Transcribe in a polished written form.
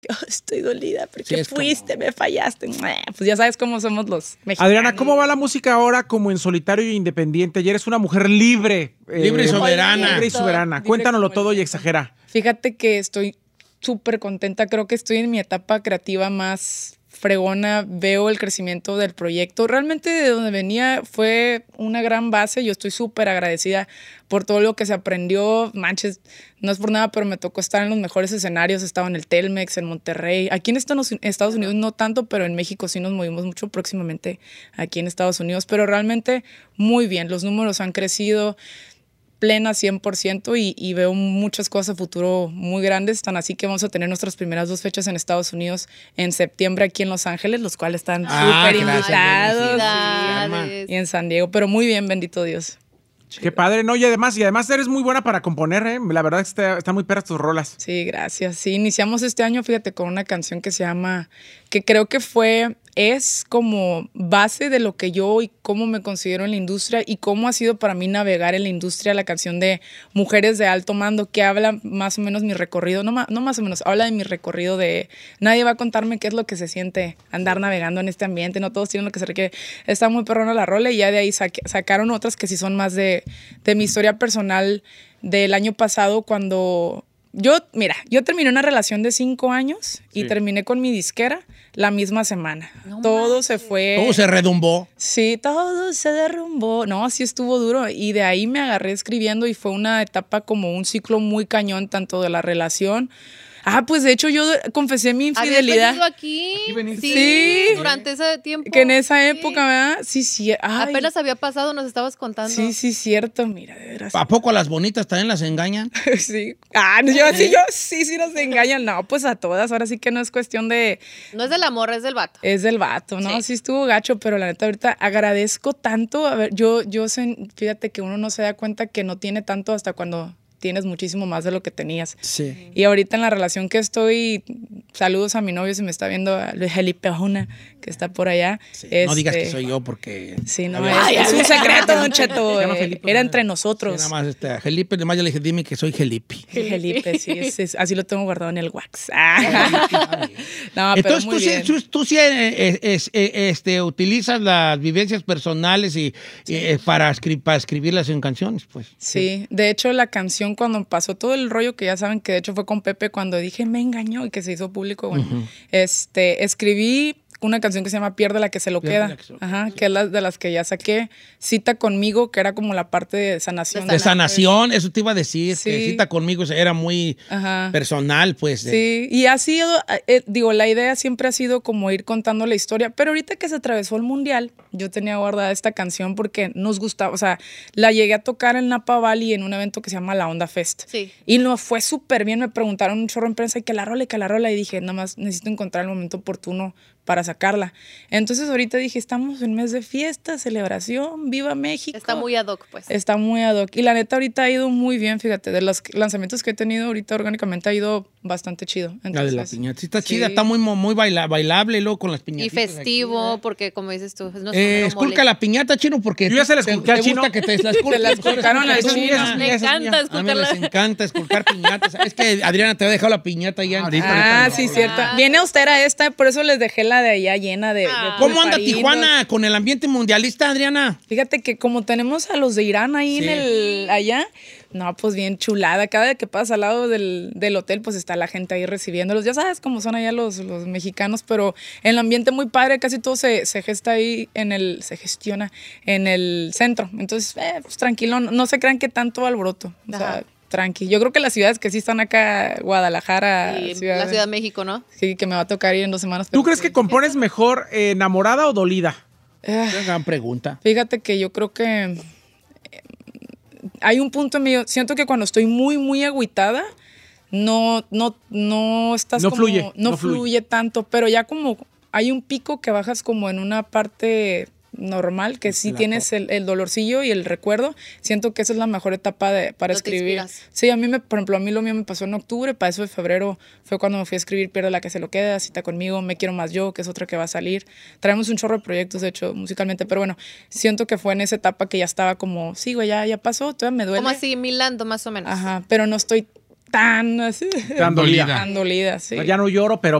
oh, estoy dolida porque fuiste, me fallaste. Pues ya sabes cómo somos los mexicanos. Adriana, ¿cómo va la música ahora como en solitario e independiente? Ayer eres una mujer libre. Libre y soberana. Libre y soberana. Cuéntanoslo todo y exagera. Fíjate que estoy súper contenta. Creo que estoy en mi etapa creativa más fregona. Veo el crecimiento del proyecto. Realmente de donde venía fue una gran base. Yo estoy súper agradecida por todo lo que se aprendió. Manches, no es por nada, pero me tocó estar en los mejores escenarios. Estaba en el Telmex, en Monterrey. Aquí en Estados Unidos no tanto, pero en México sí nos movimos mucho próximamente aquí en Estados Unidos. Pero realmente muy bien. Los números han crecido plena 100% y veo muchas cosas a futuro muy grandes, tan así que vamos a tener nuestras primeras 2 fechas en Estados Unidos en septiembre aquí en Los Ángeles, los cuales están súper invitados, y en San Diego, pero muy bien, bendito Dios. Qué padre, ¿no? Y además eres muy buena para componer, ¿eh? La verdad es que están muy perras tus rolas. Sí, gracias. Sí, iniciamos este año, fíjate, con una canción que se llama, que creo que es como base de lo que yo y cómo me considero en la industria y cómo ha sido para mí navegar en la industria, la canción de Mujeres de Alto Mando, que habla más o menos mi recorrido, no más o menos, habla de mi recorrido de nadie va a contarme qué es lo que se siente andar navegando en este ambiente, no todos tienen lo que se requiere. Está muy perrona la rola y ya de ahí sacaron otras que sí son más de mi historia personal del año pasado cuando... Yo terminé una relación de 5 años y terminé con mi disquera la misma semana. Todo se fue. Todo se redumbó. Sí, todo se derrumbó. No, sí estuvo duro. Y de ahí me agarré escribiendo y fue una etapa como un ciclo muy cañón, tanto de la relación. Pues de hecho yo confesé mi infidelidad. ¿Habías venido aquí? ¿Aquí veniste? Sí. Durante ese tiempo. Que en esa época, ¿verdad? Sí. Apenas había pasado, nos estabas contando. Sí, cierto. Mira, de veras. ¿A poco a las bonitas también las engañan? Sí. Sí nos engañan. No, pues a todas. Ahora sí que no es cuestión de... No es del amor, es del vato. Es del vato, ¿no? Sí estuvo gacho, pero la neta ahorita agradezco tanto. A ver, fíjate que uno no se da cuenta que no tiene tanto hasta cuando tienes muchísimo más de lo que tenías. Sí. Y ahorita en la relación que estoy, saludos a mi novio si me está viendo, a Luis Felipe Ojuna, que está por allá. Sí. No digas que soy yo porque... Sí, no, es un secreto, Don Cheto. Era entre nosotros. Sí, nada más, a Felipe, además yo le dije, dime que soy Felipe. Felipe, sí, así lo tengo guardado en el wax. No, pero entonces muy bien. tú sí utilizas las vivencias personales y para escribirlas en canciones, pues. Sí, de hecho la canción cuando pasó todo el rollo que ya saben que de hecho fue con Pepe cuando dije me engañó y que se hizo público, bueno, escribí una canción que se llama Pierde la que se lo queda, que es de las que ya saqué. Cita conmigo, que era como la parte de sanación. De sanación, eso te iba a decir, que Cita conmigo era muy personal, pues. Sí, y ha sido, la idea siempre ha sido como ir contando la historia, pero ahorita que se atravesó el Mundial, yo tenía guardada esta canción porque nos gustaba, o sea, la llegué a tocar en Napa Valley en un evento que se llama La Onda Fest. Sí. Y nos fue súper bien, me preguntaron un chorro en prensa y que la rola, y dije, nada más necesito encontrar el momento oportuno para sacarla. Entonces ahorita dije, estamos en mes de fiesta, celebración, viva México. Está muy ad hoc, pues. Está muy ad hoc. Y la neta ahorita ha ido muy bien, fíjate, de los lanzamientos que he tenido ahorita orgánicamente ha ido bastante chido. Entonces, la de la piñata. Sí, está chida, está muy bailable luego con las piñatas. Y festivo, porque como dices tú, no esculca la piñata, Chino, porque yo ya se la esculqué al Chino. Que te la esculcaron al Chino. Me encanta esculcarla. A mí les encanta esculcar piñatas. Es que Adriana te había dejado la piñata ya. Ahorita, sí, cierto. Viene austera esta, por eso les dejé la de allá llena de ¿Cómo anda Tijuana con el ambiente mundialista, Adriana? Fíjate que como tenemos a los de Irán ahí allá, no, pues bien chulada. Cada vez que pasas al lado del hotel, pues está la gente ahí recibiéndolos. Ya sabes cómo son allá los mexicanos, pero el ambiente muy padre, casi todo se gesta ahí se gestiona en el centro. Entonces, pues tranquilo, no se crean que tanto alboroto. O sea, tranqui. Yo creo que las ciudades que sí están acá, Guadalajara, la Ciudad de México, ¿no? Sí, que me va a tocar ir en 2 semanas. ¿Tú crees que compones mejor enamorada o dolida? Gran pregunta. Fíjate que yo creo que hay un punto en medio. Siento que cuando estoy muy, muy agüitada, no estás no como... fluye, no fluye tanto, pero ya como hay un pico que bajas como en una parte normal, que sí tienes el dolorcillo y el recuerdo. Siento que esa es la mejor etapa para escribir. Sí, por ejemplo, a mí lo mío me pasó en octubre, para eso de febrero fue cuando me fui a escribir Pierde la que se lo queda, Cita conmigo, Me quiero más yo, que es otra que va a salir. Traemos un chorro de proyectos, de hecho, musicalmente, pero bueno, siento que fue en esa etapa que ya estaba como, sí, güey, ya pasó, todavía me duele. Como asimilando más o menos. Pero no estoy tan así. Tan dolida. Tan dolida, sí. Ya no lloro, pero